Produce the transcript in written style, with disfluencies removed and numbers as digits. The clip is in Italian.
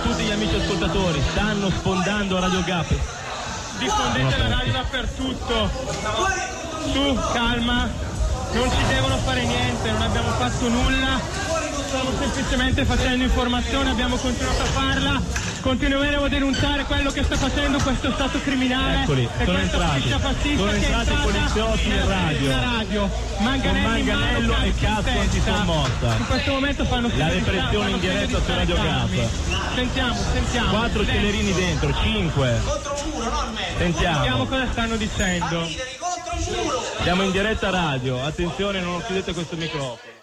tutti gli amici ascoltatori, stanno sfondando Radio Gap. Diffondete la radio dappertutto. Su, calma, non ci devono fare niente, non abbiamo fatto nulla, stiamo semplicemente facendo informazione, abbiamo continuato a farla, continueremo a denunciare quello che sta facendo questo stato criminale. Eccoli, e sono entrati i poliziotti in radio. Manganello e casco antisommossa. In questo momento fanno la repressione in diretta su Radio Gap. Sentiamo. 4 celerini dentro, 5. Sentiamo cosa stanno dicendo. Siamo in diretta radio, attenzione, non chiudete questo microfono.